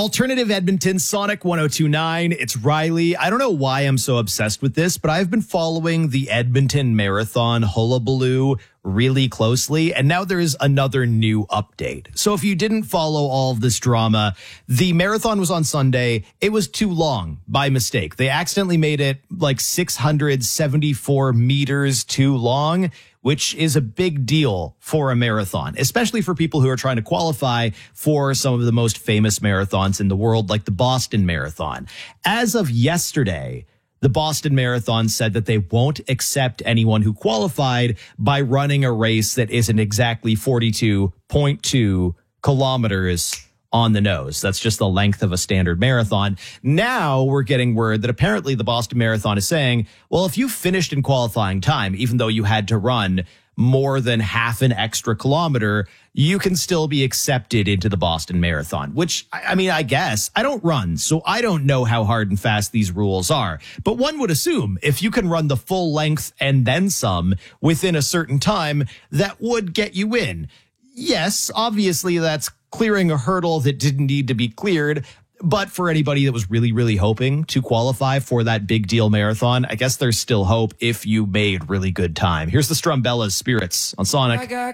Alternative Edmonton, Sonic 1029. It's Riley. I don't know why I'm so obsessed with this, but I've been following the Edmonton Marathon hullabaloo really closely, and now there is another new update. So if you didn't follow all of this drama, the marathon was on Sunday. It was too long by mistake. They accidentally made it like 674 meters too long, which is a big deal for a marathon, especially for people who are trying to qualify for some of the most famous marathons in the world, like the Boston Marathon. As of yesterday, the Boston Marathon said that they won't accept anyone who qualified by running a race that isn't exactly 42.2 kilometers on the nose. That's just the length of a standard marathon. Now we're getting word that apparently the Boston Marathon is saying, well, if you finished in qualifying time, even though you had to run more than half an extra kilometer, you can still be accepted into the Boston Marathon, which, I mean, I guess I don't run, so I don't know how hard and fast these rules are. But one would assume if you can run the full length and then some within a certain time, that would get you in. Yes, obviously that's clearing a hurdle that didn't need to be cleared. But for anybody that was really, really hoping to qualify for that big deal marathon, I guess there's still hope if you made really good time. Here's the Strumbellas Spirits on Sonic.